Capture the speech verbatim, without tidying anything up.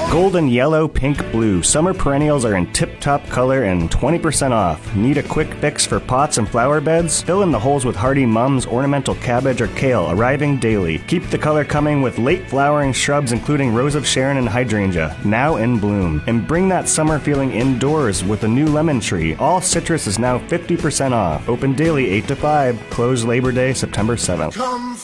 Golden yellow, pink, blue. Summer perennials are in tip-top color and twenty percent off. Need a quick fix for pots and flower beds? Fill in the holes with hardy mums, ornamental cabbage, or kale, arriving daily. Keep the color coming with late flowering shrubs including Rose of Sharon and hydrangea, now in bloom. And bring that summer feeling indoors with a new lemon tree. All citrus is now fifty percent off. Open daily eight to five. Closed Labor Day, September seventh.